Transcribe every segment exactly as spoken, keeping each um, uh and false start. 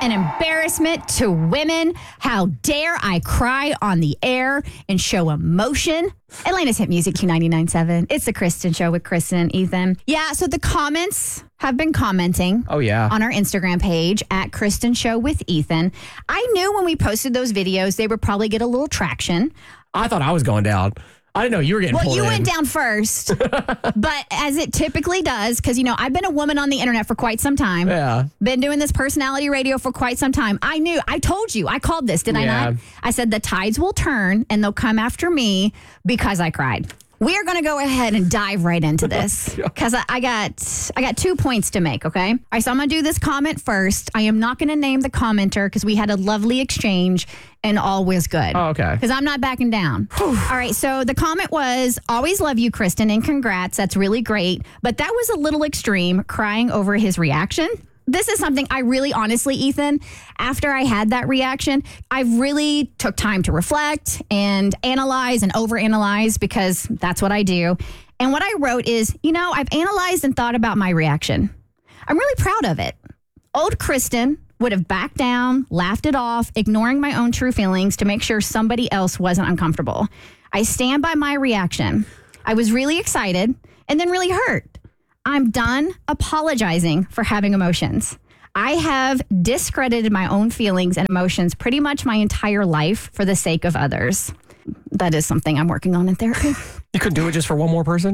an embarrassment to women. How dare I cry on the air and show emotion? Atlanta's Hit Music Q ninety-nine point seven. It's the Kristen Show with Kristen and Ethan. Yeah, so the comments have been commenting. Oh, yeah. On our Instagram page at Kristen Show with Ethan. I knew when we posted those videos, they would probably get a little traction. I thought I was going down. I didn't know you were getting well, pulled you in. went down first, but as it typically does, because, you know, I've been a woman on the internet for quite some time. Yeah. Been doing this personality radio for quite some time. I knew, I told you, I called this, did I Yeah. not? I said the tides will turn and they'll come after me because I cried. We are going to go ahead and dive right into this because I, I got I got two points to make, okay? All right, so I'm going to do this comment first. I am not going to name the commenter because we had a lovely exchange and all was good. Oh, okay. Because I'm not backing down. All right, so the comment was, always love you, Kristen, and congrats. That's really great. But that was a little extreme, crying over his reaction. This is something I really, honestly, Ethan, after I had that reaction, I really took time to reflect and analyze and overanalyze because that's what I do. And what I wrote is, you know, I've analyzed and thought about my reaction. I'm really proud of it. Old Kristen would have backed down, laughed it off, ignoring my own true feelings to make sure somebody else wasn't uncomfortable. I stand by my reaction. I was really excited and then really hurt. I'm done apologizing for having emotions. I have discredited my own feelings and emotions pretty much my entire life for the sake of others. That is something I'm working on in therapy. You couldn't do it just for one more person?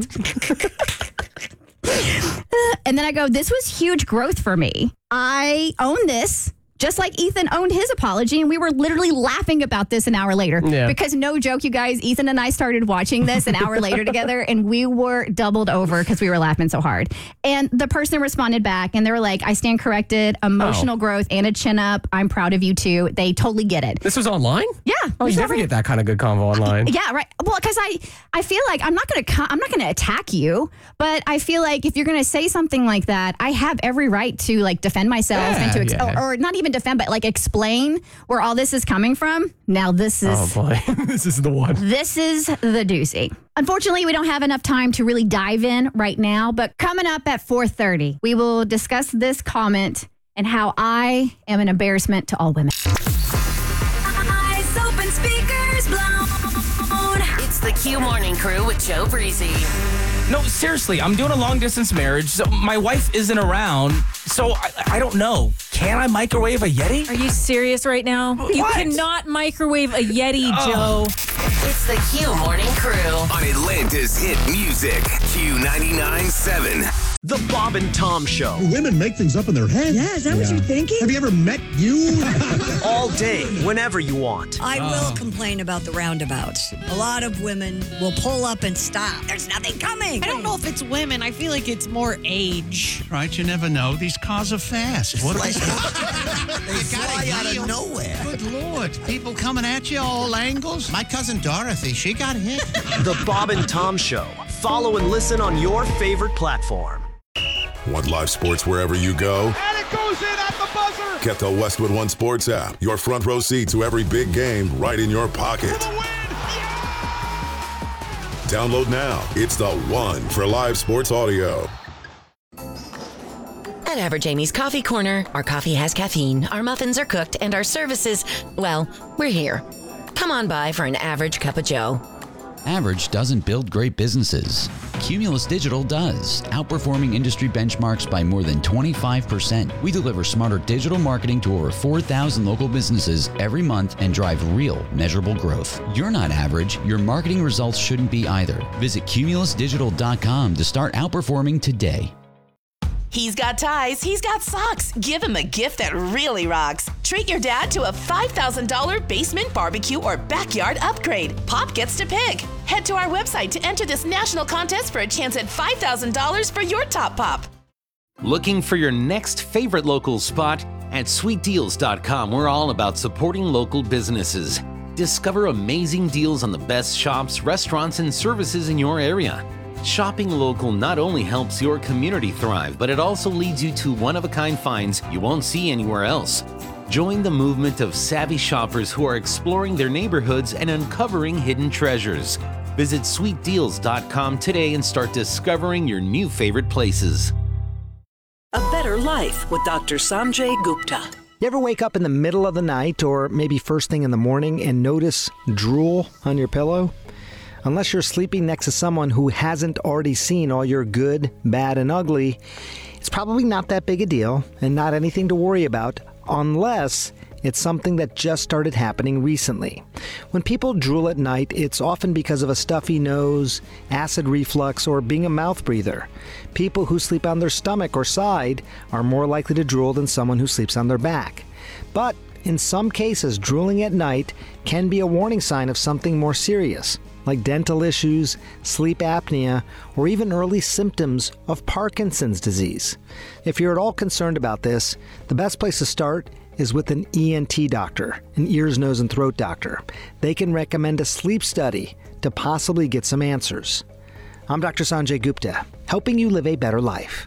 And then I go, this was huge growth for me. I own this. Just like Ethan owned his apology, and we were literally laughing about this an hour later. Yeah. Because no joke, you guys, Ethan and I started watching this an hour later together, and we were doubled over because we were laughing so hard. And the person responded back, and they were like, I stand corrected, emotional Oh. growth, and a chin up. I'm proud of you too. They totally get it. This was online? Yeah. Oh, you never get that kind of good convo online. Yeah, right. Well, because I, I feel like I'm not going to I'm not going to attack you, but I feel like if you're going to say something like that, I have every right to like defend myself Yeah, and to ex- yeah. or, or not even defend, but like explain where all this is coming from. Now this is Oh, boy. This is the one. this is the doozy. Unfortunately, we don't have enough time to really dive in right now, but coming up at four thirty, we will discuss this comment and how I am an embarrassment to all women. Eyes open, speakers blown. It's the Q Morning Crew with Joe Breezy. No, seriously, I'm doing a long distance marriage. So my wife isn't around, so I, I don't know. Can I microwave a Yeti? Are you serious right now? You What? cannot microwave a Yeti, Joe. It's the Q Morning Crew. On Atlanta's Hit Music, Q ninety-nine point seven. The Bob and Tom Show. Women make things up in their head. Yeah, is that what you're thinking? Have you ever met you? All day, whenever you want. I will complain about the roundabouts. A lot of women will pull up and stop. There's nothing coming. I don't know if it's women. I feel like it's more age. Right, you never know. These cars are fast. What are they? They fly out of nowhere. Good Lord. People coming at you all angles. My cousin Dorothy, she got hit. The Bob and Tom Show. Follow and listen on your favorite platform. Want live sports wherever you go? And it goes in at the buzzer. Get the Westwood One Sports app. Your front row seat to every big game right in your pocket. For the win. Download now. It's the one for live sports audio. At Average Amy's Coffee Corner, our coffee has caffeine, our muffins are cooked, and our services, well, we're here. Come on by for an average cup of joe. Average doesn't build great businesses. Cumulus Digital does, outperforming industry benchmarks by more than twenty-five percent. We deliver smarter digital marketing to over four thousand local businesses every month and drive real, measurable growth. You're not average. Your marketing results shouldn't be either. Visit cumulus digital dot com to start outperforming today. He's got ties, he's got socks. Give him a gift that really rocks. Treat your dad to a five thousand dollars basement barbecue or backyard upgrade. Pop gets to pick. Head to our website to enter this national contest for a chance at five thousand dollars for your top pop. Looking for your next favorite local spot? At sweet deals dot com, we're all about supporting local businesses. Discover amazing deals on the best shops, restaurants, and services in your area. Shopping local not only helps your community thrive, but it also leads you to one-of-a-kind finds you won't see anywhere else. Join the movement of savvy shoppers who are exploring their neighborhoods and uncovering hidden treasures. Visit sweet deals dot com today and start discovering your new favorite places. A better life with Doctor Sanjay Gupta. You ever wake up in the middle of the night or maybe first thing in the morning and notice drool on your pillow? Unless you're sleeping next to someone who hasn't already seen all your good, bad, and ugly, it's probably not that big a deal and not anything to worry about unless it's something that just started happening recently. When people drool at night, it's often because of a stuffy nose, acid reflux, or being a mouth breather. People who sleep on their stomach or side are more likely to drool than someone who sleeps on their back. But in some cases, drooling at night can be a warning sign of something more serious, like dental issues, sleep apnea, or even early symptoms of Parkinson's disease. If you're at all concerned about this, the best place to start is with an E N T doctor, an ears, nose, and throat doctor. They can recommend a sleep study to possibly get some answers. I'm Doctor Sanjay Gupta, helping you live a better life.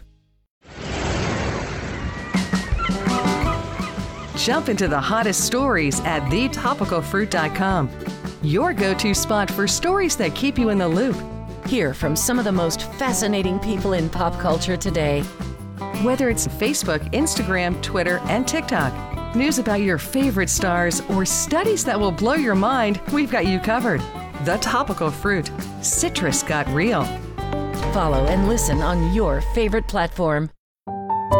Jump into the hottest stories at the topical fruit dot com. Your go-to spot for stories that keep you in the loop. Hear from some of the most fascinating people in pop culture today. Whether it's Facebook, Instagram, Twitter, and TikTok, news about your favorite stars, or studies that will blow your mind, we've got you covered. The Topical Fruit. Citrus got real. Follow and listen on your favorite platform.